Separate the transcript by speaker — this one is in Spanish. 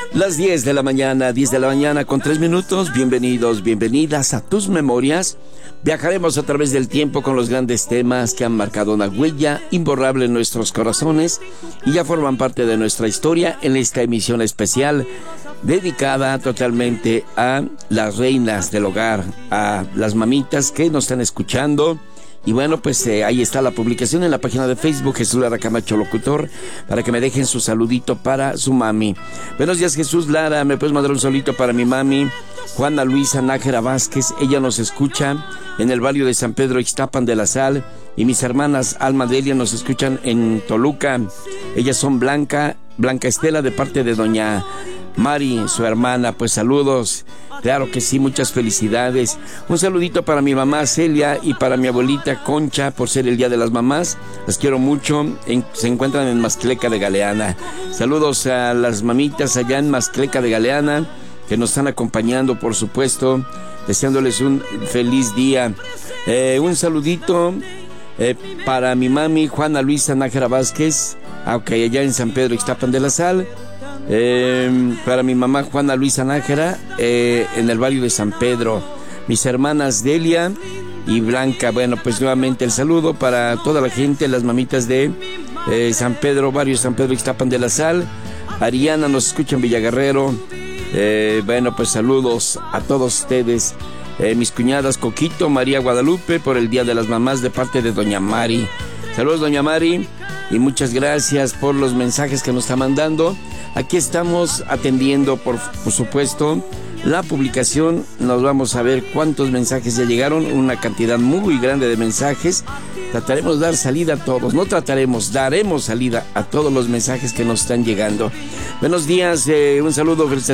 Speaker 1: Las 10 de la mañana, 10 de la mañana con 3 minutos. Bienvenidos, bienvenidas a tus memorias. Viajaremos a través del tiempo con los grandes temas que han marcado una huella imborrable en nuestros corazones y ya forman parte de nuestra historia en esta emisión especial dedicada totalmente a las reinas del hogar, a las mamitas que nos están escuchando. Y bueno, pues ahí está la publicación en la página de Facebook, Jesús Lara Camacho Locutor, para que me dejen su saludito para su mami. Buenos días, Jesús Lara, ¿me puedes mandar un saludito para mi mami? Juana Luisa Nájera Vázquez, ella nos escucha en el barrio de San Pedro Ixtapan de la Sal, y mis hermanas Alma Delia nos escuchan en Toluca. Ellas son Blanca Estela, de parte de doña Mari, su hermana. Pues saludos, claro que sí, muchas felicidades. Un saludito para mi mamá Celia y para mi abuelita Concha, por ser el Día de las Mamás. Las quiero mucho, se encuentran en Mascleca de Galeana. Saludos a las mamitas allá en Mascleca de Galeana, que nos están acompañando, por supuesto, deseándoles un feliz día. Un saludito para mi mami Juana Luisa Nájera Vázquez, allá en San Pedro Ixtapan de la Sal. Para mi mamá Juana Luisa Nájera, en el barrio de San Pedro. Mis hermanas Delia y Blanca. Bueno, pues nuevamente el saludo para toda la gente, las mamitas de San Pedro, barrio San Pedro Ixtapan de la Sal. Ariana nos escucha en Villaguerrero. Bueno, pues saludos a todos ustedes. Mis cuñadas Coquito, María Guadalupe, por el Día de las Mamás, de parte de doña Mari. Saludos, doña Mari, y muchas gracias por los mensajes que nos está mandando. Aquí estamos atendiendo, por supuesto, la publicación. Nos vamos a ver cuántos mensajes ya llegaron, una cantidad muy grande de mensajes. Trataremos de dar salida a todos, daremos salida a todos los mensajes que nos están llegando. Buenos días, un saludo,